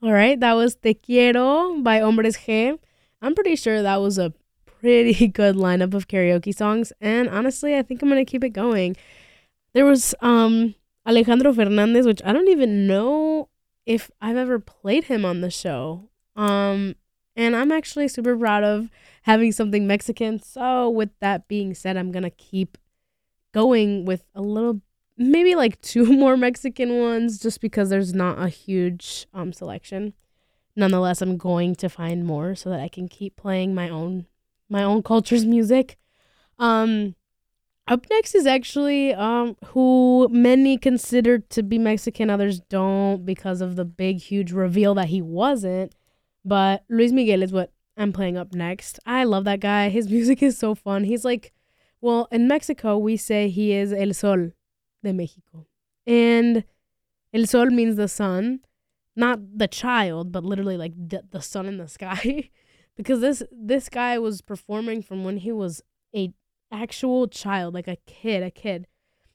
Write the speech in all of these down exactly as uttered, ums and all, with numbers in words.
All right, that was Te Quiero by Hombres G. I'm pretty sure that was a pretty good lineup of karaoke songs, and honestly, I think I'm gonna keep it going. There was um Alejandro Fernandez, which I don't even know if I've ever played him on the show. Um, and I'm actually super proud of having something Mexican. So with that being said, I'm gonna keep going with a little, maybe like two more Mexican ones, just because there's not a huge um selection. Nonetheless, I'm going to find more so that I can keep playing my own my own culture's music. Um, Up next is actually um who many consider to be Mexican, others don't because of the big huge reveal that he wasn't. But Luis Miguel is what I'm playing up next. I love that guy. His music is so fun. He's like, well, in Mexico we say he is El Sol de Mexico. And El Sol means the sun, not the child, but literally like the, the sun in the sky. because this this guy was performing from when he was a actual child, like a kid, a kid.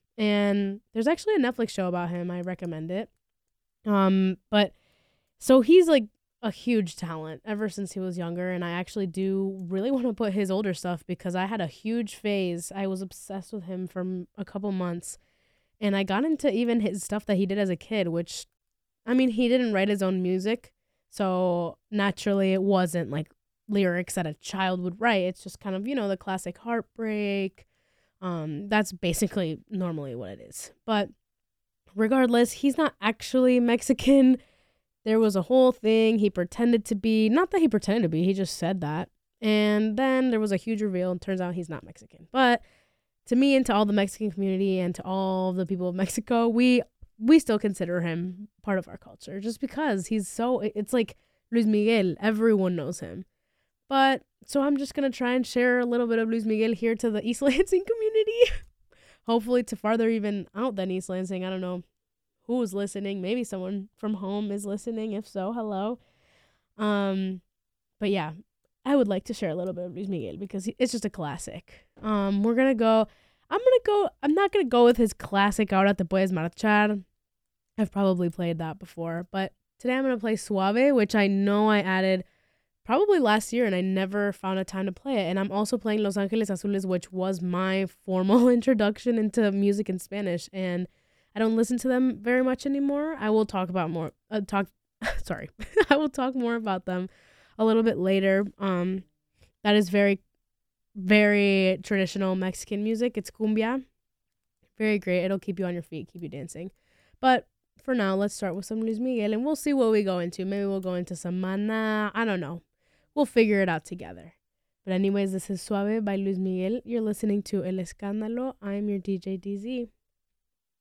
And there's actually a Netflix show about him. I recommend it. Um, but so he's like a huge talent ever since he was younger, and I actually do really want to put his older stuff because I had a huge phase. I was obsessed with him for m- a couple months, and I got into even his stuff that he did as a kid, which I mean, he didn't write his own music, so naturally it wasn't like lyrics that a child would write. It's just kind of, you know, the classic heartbreak. Um, that's basically normally what it is. But regardless, he's not actually Mexican. There was a whole thing. He pretended to be, not that he pretended to be, he just said that. And then there was a huge reveal, and turns out he's not Mexican. But to me and to all the Mexican community and to all the people of Mexico, we we still consider him part of our culture just because he's so, it's like Luis Miguel. Everyone knows him. But so I'm just going to try and share a little bit of Luis Miguel here to the East Lansing community. Hopefully to farther even out than East Lansing. I don't know who's listening. Maybe someone from home is listening. If so, hello. Um, but yeah, I would like to share a little bit of Luis Miguel because it's just a classic. Um, we're going to go, I'm going to go, I'm not going to go with his classic Ahora Te Puedes Marchar. I've probably played that before, but today I'm going to play Suave, which I know I added probably last year and I never found a time to play it. And I'm also playing Los Angeles Azules, which was my formal introduction into music in Spanish. And I don't listen to them very much anymore. I will talk about more, uh, talk, sorry, I will talk more about them a little bit later. Um, that is very, very traditional Mexican music. It's cumbia. Very great. It'll keep you on your feet, keep you dancing. But for now, let's start with some Luis Miguel and we'll see what we go into. Maybe we'll go into some Maná. I don't know. We'll figure it out together. But anyways, this is Suave by Luis Miguel. You're listening to El Escándalo. I'm your D J D Z.